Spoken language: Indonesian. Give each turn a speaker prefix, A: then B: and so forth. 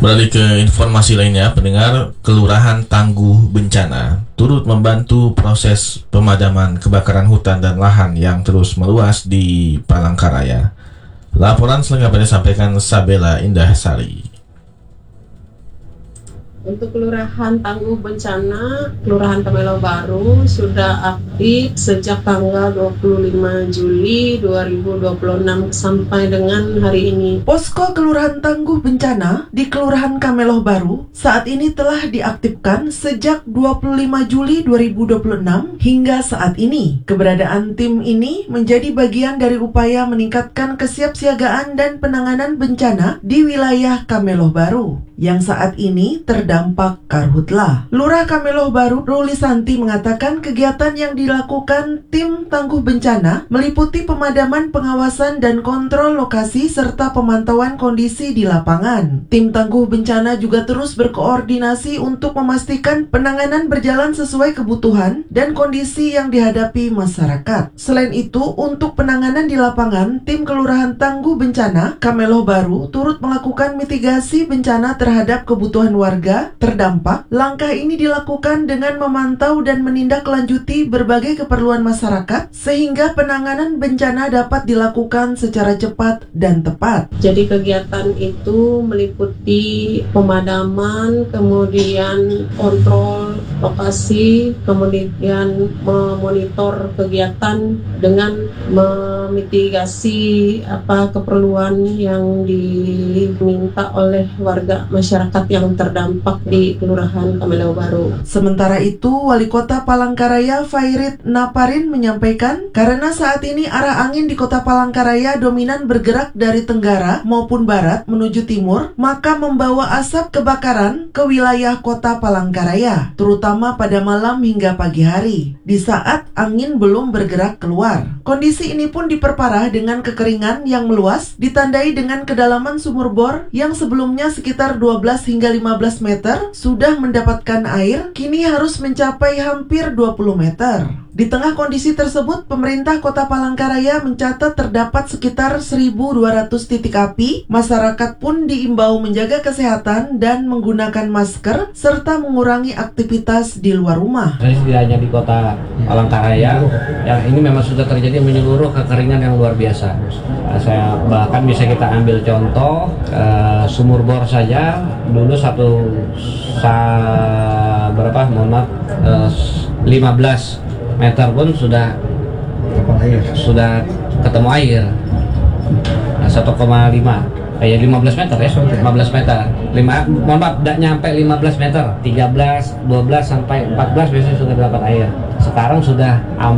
A: Beralih ke informasi lainnya, pendengar, Kelurahan Tangguh Bencana turut membantu proses pemadaman kebakaran hutan dan lahan yang terus meluas di Palangkaraya. Laporan selengkapnya disampaikan Sabela Indah Sari.
B: Untuk Kelurahan Tangguh Bencana, Kelurahan Kamelo Baru sudah aktif sejak tanggal 25 Juli 2026 sampai dengan hari ini.
C: Posko Kelurahan Tangguh Bencana di Kelurahan Kamelo Baru saat ini telah diaktifkan sejak 25 Juli 2026 hingga saat ini. Keberadaan tim ini menjadi bagian dari upaya meningkatkan kesiapsiagaan dan penanganan bencana di wilayah Kamelo Baru yang saat ini terdampak karhutlah. Lurah Kamelo Baru, Ruli Santi, mengatakan kegiatan yang dilakukan tim Tangguh Bencana meliputi pemadaman, pengawasan, dan kontrol lokasi serta pemantauan kondisi di lapangan. Tim Tangguh Bencana juga terus berkoordinasi untuk memastikan penanganan berjalan sesuai kebutuhan dan kondisi yang dihadapi masyarakat. Selain itu, untuk penanganan di lapangan, tim Kelurahan Tangguh Bencana Kamelo Baru turut melakukan mitigasi bencana terhadap kebutuhan warga terdampak. Langkah ini dilakukan dengan memantau dan menindaklanjuti berbagai keperluan masyarakat sehingga penanganan bencana dapat dilakukan secara cepat dan tepat.
B: Jadi kegiatan itu meliputi pemadaman, kemudian kontrol lokasi, kemudian memonitor kegiatan dengan memitigasi keperluan yang diminta oleh warga masyarakat yang terdampak di Kelurahan Kamelo Baru.
C: Sementara itu, Wali Kota Palangkaraya Fairit Naparin menyampaikan karena saat ini arah angin di Kota Palangkaraya dominan bergerak dari tenggara maupun barat menuju timur, maka membawa asap kebakaran ke wilayah Kota Palangkaraya, terutama pada malam hingga pagi hari, di saat angin belum bergerak keluar. Kondisi ini pun diperparah dengan kekeringan yang meluas, ditandai dengan kedalaman sumur bor yang sebelumnya sekitar 12 hingga 15 meter sudah mendapatkan air, kini harus mencapai hampir 20 meter. Di tengah kondisi tersebut, pemerintah Kota Palangkaraya mencatat terdapat sekitar 1.200 titik api. Masyarakat pun diimbau menjaga kesehatan dan menggunakan masker serta mengurangi aktivitas di luar rumah.
D: Jadi tidak hanya di Kota Palangkaraya, yang ini memang sudah terjadi menyeluruh kekeringan yang luar biasa. Saya bahkan bisa kita ambil contoh sumur bor saja dulu 15 meter pun sudah ketemu air. Nah, 15 meter ya, 15 meter. Tidak nyampe 15 meter, 13, 12 sampai 14 biasanya sudah dapat air. Sekarang sudah